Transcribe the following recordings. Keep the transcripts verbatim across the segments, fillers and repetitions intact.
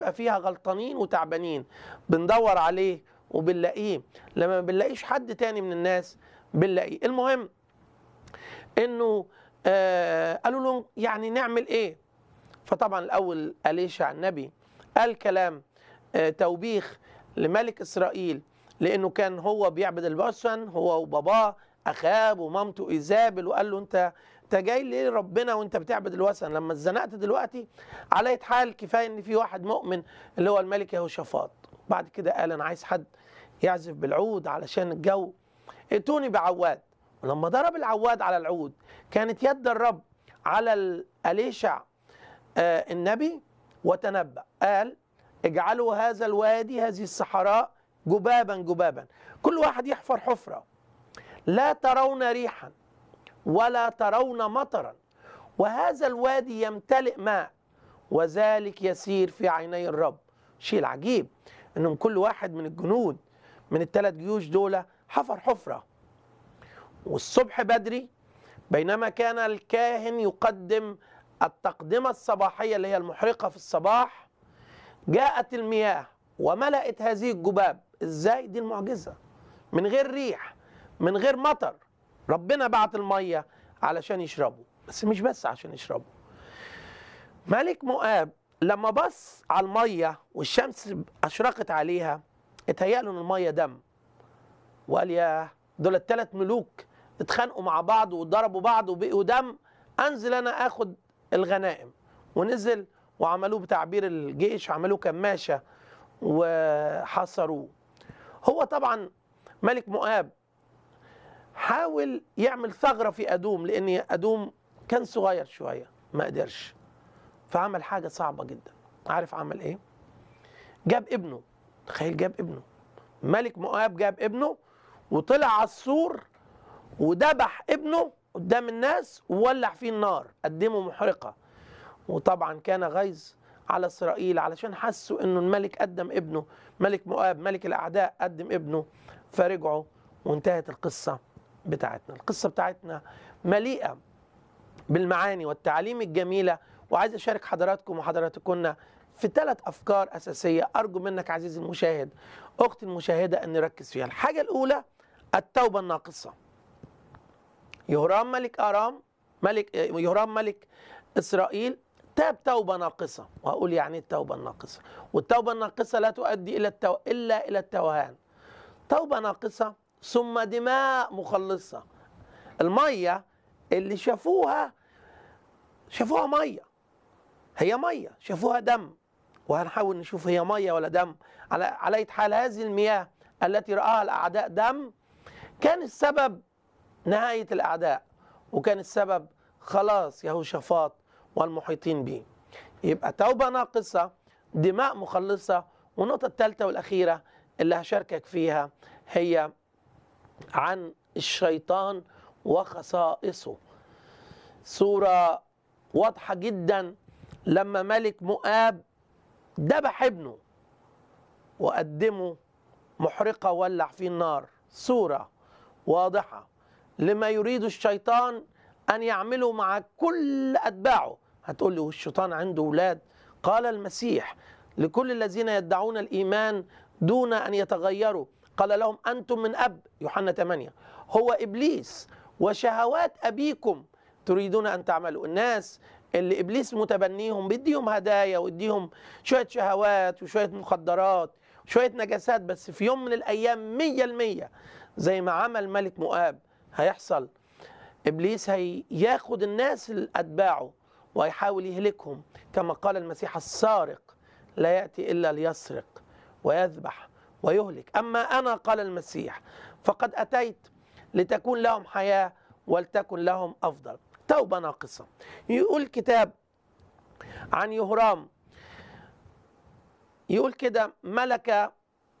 فيها غلطانين وتعبانين بندور عليه وبنلاقيه، لما ما بنلاقيش حد تاني من الناس بنلاقيه. المهم انه آه قالوا له يعني نعمل ايه؟ فطبعا الاول أليشع النبي قال كلام آه توبيخ لملك اسرائيل، لانه كان هو بيعبد الوثن هو وباباه اخاب ومامته ايزابل، وقال له انت انت جاي ليه ربنا وانت بتعبد الوثن؟ لما اتزنقت دلوقتي على حال كفايه ان في واحد مؤمن اللي هو الملك يهوشافاط. بعد كده قال انا عايز حد يعزف بالعود علشان الجو، ائتوني بعواد. ولما ضرب العواد على العود كانت يد الرب على أليشع آه النبي وتنبأ، قال اجعلوا هذا الوادي هذه الصحراء جبابا جبابا، كل واحد يحفر حفرة، لا ترون ريحا ولا ترون مطرا، وهذا الوادي يمتلئ ماء، وذلك يسير في عيني الرب. شيء العجيب انهم كل واحد من الجنود من الثلاث جيوش دول حفر حفرة. والصبح بدري بينما كان الكاهن يقدم التقدمة الصباحية اللي هي المحرقة في الصباح، جاءت المياه وملأت هذه الجباب. ازاي؟ دي المعجزة، من غير ريح من غير مطر، ربنا بعت المية علشان يشربوا، بس مش بس عشان يشربوا. ملك مؤاب لما بص على المية والشمس أشرقت عليها اتهيأ له ان المية دم، وقال يا دول الثلاث ملوك اتخانقوا مع بعض وضربوا بعض وبقوا دم، انزل انا اخد الغنائم. ونزل وعملوه بتعبير الجيش عملوه كماشة وحصروه. هو طبعا ملك مؤاب حاول يعمل ثغرة في أدوم، لأن أدوم كان صغير شوية ما قدرش، فعمل حاجة صعبة جدا. عارف عمل ايه؟ جاب ابنه. تخيل، جاب ابنه. ملك مؤاب جاب ابنه وطلع على السور وذبح ابنه قدام الناس وولع فيه النار، قدمه محرقة. وطبعا كان غيظ على إسرائيل علشان حسوا انه الملك قدم ابنه، ملك مؤاب ملك الأعداء قدم ابنه، فرجعوا وانتهت القصة بتاعتنا. القصة بتاعتنا مليئة بالمعاني والتعاليم الجميلة، وعايز أشارك حضراتكم وحضراتكن في ثلاث أفكار أساسية أرجو منك عزيزي المشاهد أختي المشاهدة أن نركز فيها. الحاجة الأولى التوبة الناقصة. يهورام ملك أرام ملك يهورام ملك إسرائيل تاب توبة ناقصة، وهقول يعني التوبة الناقصة. والتوبة الناقصة لا تؤدي إلى التو... إلا إلى التوهان. توبة ناقصة ثم دماء مخلصة. المية اللي شافوها شافوها مية، هي مية، شافوها دم، وهنحاول نشوف هي مية ولا دم. على على حال هذه المياه التي رآها الأعداء دم، كان السبب نهاية الأعداء، وكان السبب خلاص يهوشافاط والمحيطين به. يبقى توبة ناقصة، دماء مخلصة. والنقطة الثالثة والأخيرة اللي هشاركك فيها هي عن الشيطان وخصائصه. صورة واضحة جدا لما ملك مؤاب ذبح ابنه وقدمه محرقة ولع فيه النار، صورة واضحة لما يريد الشيطان أن يعمله مع كل أتباعه. هتقول لي الشيطان عنده أولاد؟ قال المسيح لكل الذين يدعون الإيمان دون أن يتغيروا قال لهم أنتم من أب، يوحنا ثمانية. هو إبليس وشهوات أبيكم تريدون أن تعملوا. الناس اللي إبليس متبنيهم بيديهم هدايا ويديهم شوية شهوات وشوية مخدرات وشوية نجاسات، بس في يوم من الأيام مية المية زي ما عمل ملك مؤاب هيحصل. إبليس هياخد الناس اللي أتباعه ويحاول يهلكهم، كما قال المسيح السارق لا يأتي إلا ليسرق ويذبح ويهلك، أما أنا قال المسيح فقد أتيت لتكون لهم حياة ولتكن لهم أفضل. توبة ناقصة. يقول الكتاب عن يهورام، يقول كده ملك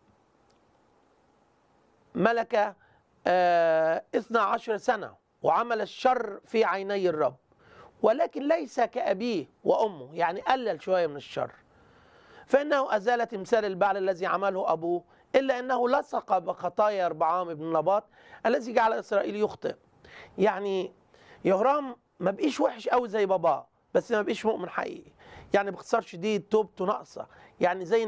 ملك آه اثنى عشر سنة وعمل الشر في عيني الرب، ولكن ليس كأبيه وأمه، يعني قلل شوية من الشر. فإنه أزال تمثال البعل الذي عمله أبوه، إلا أنه لصق بخطايا ربعام بن نباط الذي جعل إسرائيل يخطئ. يعني يهورام ما بقيش وحش قوي زي باباه، بس ما بقيش مؤمن حقيقي. يعني باختصار شديد توبته ناقصه، يعني زي